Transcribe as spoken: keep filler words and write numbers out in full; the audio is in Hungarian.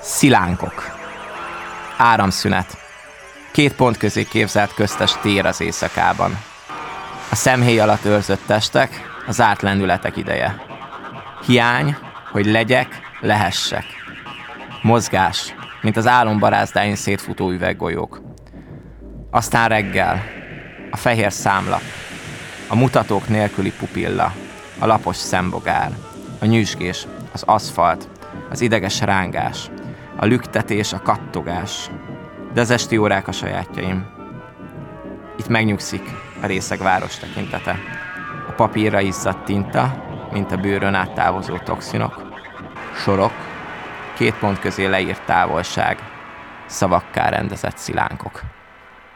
Szilánkok. Áramszünet. Két pont közé képzelt köztes tér az éjszakában. A szemhéj alatt őrzött testek, a zárt lendületek ideje. Hiány, hogy legyek, lehessek. Mozgás, mint az álom barázdáin szétfutó üveggolyók. Aztán reggel, a fehér számlap, a mutatók nélküli pupilla, a lapos szembogár, a nyüzsgés, az aszfalt, az ideges rángás, a lüktetés, a kattogás, de az esti órák a sajátjaim. Itt megnyugszik a részeg város tekintete. A papírra izzadt tinta, mint a bőrön át távozó toxinok, sorok, két pont közé leírt távolság, szavakká rendezett szilánkok.